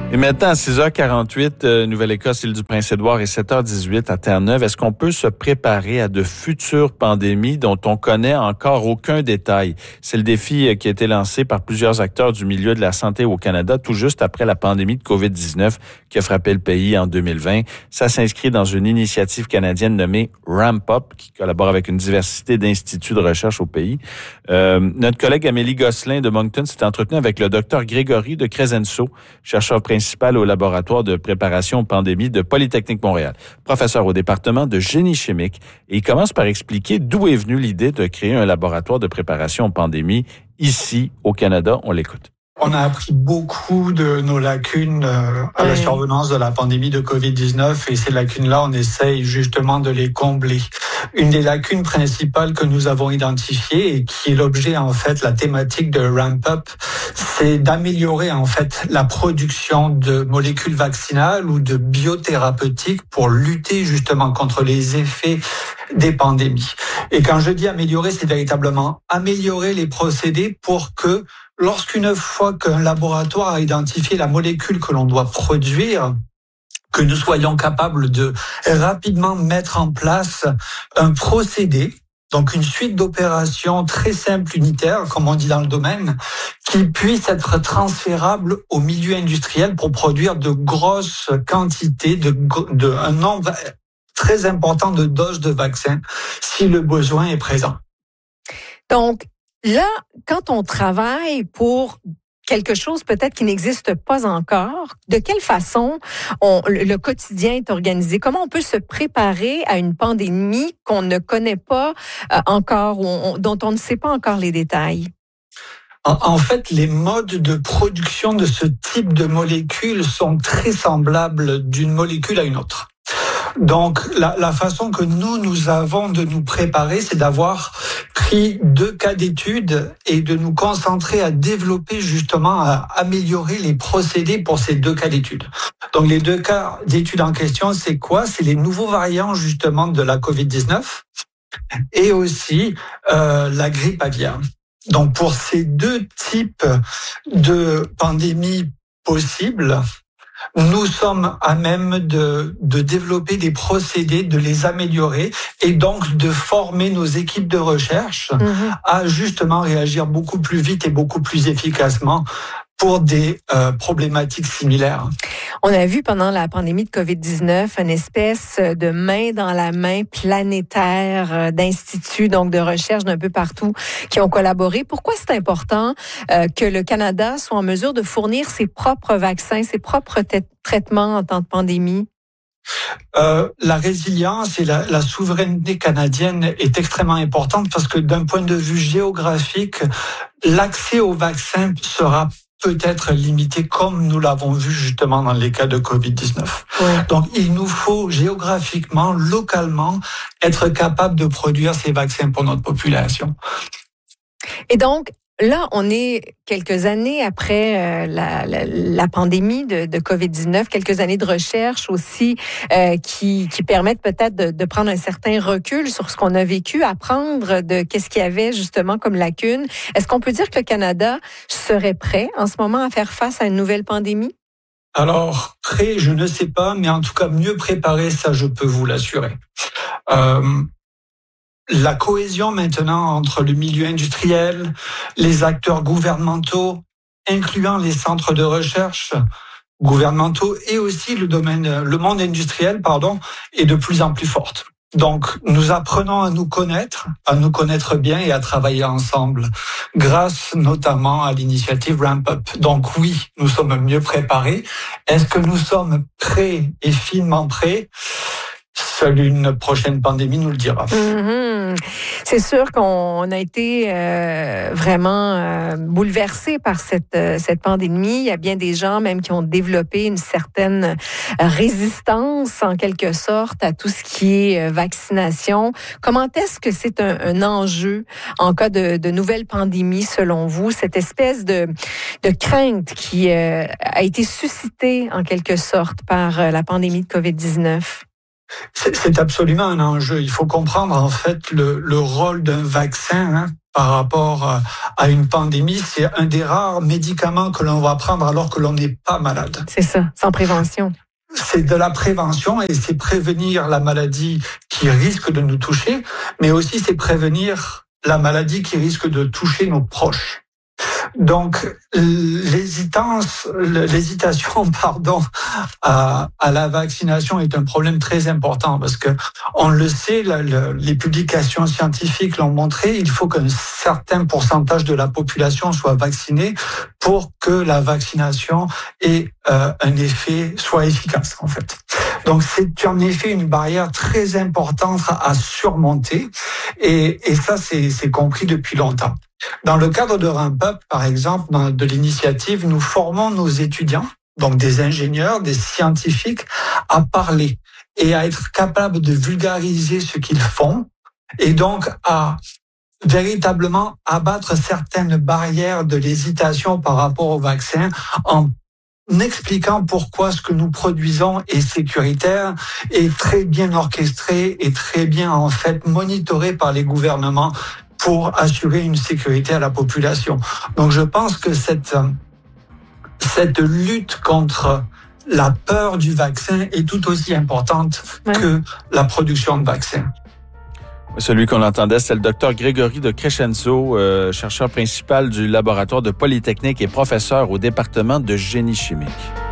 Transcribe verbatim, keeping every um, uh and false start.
Et maintenant, à six heures quarante-huit, euh, Nouvelle-Écosse, île du Prince-Édouard, et sept heures dix-huit à Terre-Neuve, est-ce qu'on peut se préparer à de futures pandémies dont on connaît encore aucun détail? C'est le défi qui a été lancé par plusieurs acteurs du milieu de la santé au Canada, tout juste après la pandémie de covid dix-neuf qui a frappé le pays en deux mille vingt. Ça s'inscrit dans une initiative canadienne nommée Ramp Up, qui collabore avec une diversité d'instituts de recherche au pays. Euh, notre collègue Amélie Gosselin de Moncton s'est entretenue avec le docteur Grégory de Crescenzo, chercheur principal au laboratoire de préparation aux pandémies de Polytechnique Montréal, professeur au département de génie chimique. Et il commence par expliquer d'où est venue l'idée de créer un laboratoire de préparation aux pandémies ici au Canada. On l'écoute. On a appris beaucoup de nos lacunes euh, à la survenance de la pandémie de covid dix-neuf et ces lacunes-là, on essaye justement de les combler. Une des lacunes principales que nous avons identifiées et qui est l'objet, en fait, la thématique de Ramp Up, c'est d'améliorer, en fait, la production de molécules vaccinales ou de biothérapeutiques pour lutter justement contre les effets des pandémies. Et quand je dis améliorer, c'est véritablement améliorer les procédés pour que lorsqu'une fois qu'un laboratoire a identifié la molécule que l'on doit produire, que nous soyons capables de rapidement mettre en place un procédé, donc une suite d'opérations très simples, unitaires, comme on dit dans le domaine, qui puisse être transférable au milieu industriel pour produire de grosses quantités, de, de un nombre très important de doses de vaccins, si le besoin est présent. Donc, là, quand on travaille pour quelque chose peut-être qui n'existe pas encore, de quelle façon on, le quotidien est organisé? Comment on peut se préparer à une pandémie qu'on ne connaît pas euh, encore, ou on, dont on ne sait pas encore les détails? En fait, les modes de production de ce type de molécules sont très semblables d'une molécule à une autre. Donc, la, la façon que nous, nous avons de nous préparer, c'est d'avoir pris deux cas d'études et de nous concentrer à développer justement, à améliorer les procédés pour ces deux cas d'études. Donc, les deux cas d'études en question, c'est quoi? C'est les nouveaux variants justement de la covid dix-neuf et aussi euh, la grippe aviaire. Donc, pour ces deux types de pandémies possibles, nous sommes à même de, de développer des procédés, de les améliorer et donc de former nos équipes de recherche mmh. à justement réagir beaucoup plus vite et beaucoup plus efficacement pour des euh, problématiques similaires. On a vu pendant la pandémie de covid dix-neuf une espèce de main dans la main planétaire d'instituts, donc de recherche d'un peu partout, qui ont collaboré. Pourquoi c'est important euh, que le Canada soit en mesure de fournir ses propres vaccins, ses propres t- traitements en temps de pandémie? Euh, la résilience et la, la souveraineté canadienne est extrêmement importante parce que d'un point de vue géographique, l'accès aux vaccins sera peut-être limité comme nous l'avons vu justement dans les cas de covid dix-neuf. Ouais. Donc, il nous faut géographiquement, localement, être capable de produire ces vaccins pour notre population. Et donc, là, on est quelques années après euh, la, la, la pandémie de, de covid dix-neuf, quelques années de recherche aussi euh, qui, qui permettent peut-être de, de prendre un certain recul sur ce qu'on a vécu, apprendre de qu'est-ce qu'il y avait justement comme lacune. Est-ce qu'on peut dire que le Canada serait prêt en ce moment à faire face à une nouvelle pandémie? Alors, prêt, je ne sais pas, mais en tout cas mieux préparé, ça je peux vous l'assurer. Euh, La cohésion maintenant entre le milieu industriel, les acteurs gouvernementaux, incluant les centres de recherche gouvernementaux et aussi le domaine, le monde industriel, pardon, est de plus en plus forte. Donc, nous apprenons à nous connaître, à nous connaître bien et à travailler ensemble, grâce notamment à l'initiative Ramp Up. Donc oui, nous sommes mieux préparés. Est-ce que nous sommes prêts et finement prêts? Seule une prochaine pandémie nous le dira. Mmh. C'est sûr qu'on a été euh, vraiment euh, bouleversés par cette, euh, cette pandémie. Il y a bien des gens même qui ont développé une certaine résistance, en quelque sorte, à tout ce qui est euh, vaccination. Comment est-ce que c'est un, un enjeu en cas de, de nouvelle pandémie, selon vous, cette espèce de, de crainte qui euh, a été suscitée, en quelque sorte, par euh, la pandémie de covid dix-neuf? C'est, c'est absolument un enjeu. Il faut comprendre en fait le, le rôle d'un vaccin hein, par rapport à une pandémie, c'est un des rares médicaments que l'on va prendre alors que l'on n'est pas malade. C'est ça, sans prévention. C'est de la prévention et c'est prévenir la maladie qui risque de nous toucher, mais aussi c'est prévenir la maladie qui risque de toucher nos proches. Donc, l'hésitance, l'hésitation, pardon, à, à la vaccination est un problème très important parce que on le sait, la, la, les publications scientifiques l'ont montré. Il faut qu'un certain pourcentage de la population soit vaccinée pour que la vaccination ait euh, un effet soit efficace, en fait. Donc, c'est en effet une barrière très importante à surmonter et, et ça, c'est, c'est compris depuis longtemps. Dans le cadre de Ramp Up, par exemple, dans, de l'initiative, nous formons nos étudiants, donc des ingénieurs, des scientifiques, à parler et à être capables de vulgariser ce qu'ils font et donc à véritablement abattre certaines barrières de l'hésitation par rapport au vaccin en expliquant pourquoi ce que nous produisons est sécuritaire, est très bien orchestré et très bien en fait monitoré par les gouvernements pour assurer une sécurité à la population. Donc je pense que cette, cette lutte contre la peur du vaccin est tout aussi importante ouais. que la production de vaccins. Celui qu'on entendait, c'est le docteur Grégory de Crescenzo, euh, chercheur principal du laboratoire de Polytechnique et professeur au département de génie chimique.